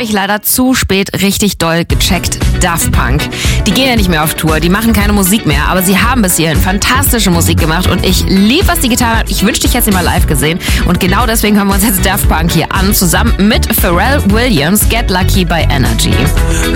habe ich leider zu spät richtig doll gecheckt. Daft Punk. Die gehen ja nicht mehr auf Tour, die machen keine Musik mehr, aber sie haben bis hierhin fantastische Musik gemacht und ich liebe, was die getan haben. Ich wünschte, ich hätte sie mal live gesehen und genau deswegen hören wir uns jetzt Daft Punk hier an, zusammen mit Pharrell Williams, Get Lucky bei Energy.